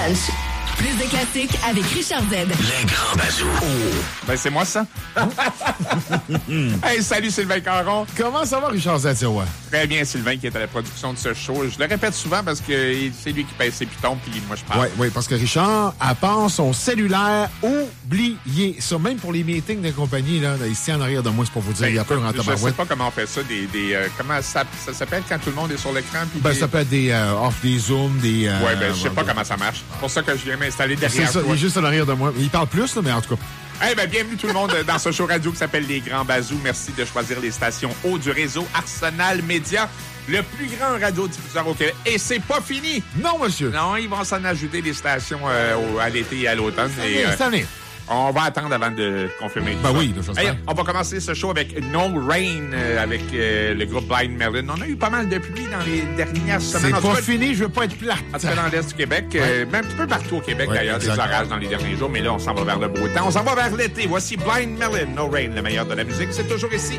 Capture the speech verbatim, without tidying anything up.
Lunch. Plus de classiques avec Richard Z. Les grands bazous. Oh. Ben, c'est moi, ça. Hey, salut Sylvain Caron. Comment ça va, Richard Z? Ouais. Très bien, Sylvain, qui est à la production de ce show. Je le répète souvent parce que c'est lui qui pèse ses pitons, puis moi, je parle. Oui, oui, parce que Richard, à part son cellulaire, oubliez ça. Même pour les meetings de compagnie, là, ici en arrière de moi, c'est pour vous dire, Ben, il y a peur en je sais tabarouette. pas comment on fait ça. Des, des, euh, comment ça, ça s'appelle quand tout le monde est sur l'écran? Puis Ben, des... ça peut être des euh, off, des zooms, des... Euh, ouais, ben, je sais pas euh, comment ça marche. C'est pour ça que je viens m'installer C'est derrière ça, toi. il est juste en arrière de moi. Il parle plus, là, mais en tout cas... Eh bien, bienvenue tout le monde dans ce show radio qui s'appelle Les Grands Bazous. Merci de choisir les stations haut du réseau Arsenal Média, le plus grand radiodiffuseur au Québec. Et c'est pas fini! Non, monsieur! Non, ils vont s'en ajouter des stations euh, au, à l'été et à l'automne. Et, euh, C'est année. on va attendre avant de confirmer tout Ben ça. oui, de chose Hey, faire. on va commencer ce show avec No Rain, euh, avec euh, le groupe Blind Melon. On a eu pas mal de pluie dans les dernières semaines. C'est En tout pas cas, fini, je veux pas être plate. en tout cas, dans l'Est du Québec, euh, même un petit peu partout au Québec, Ouais, d'ailleurs, des exact. orages dans les derniers jours, mais là, on s'en va vers le beau temps. On s'en va vers l'été. Voici Blind Melon, No Rain, le meilleur de la musique. C'est toujours ici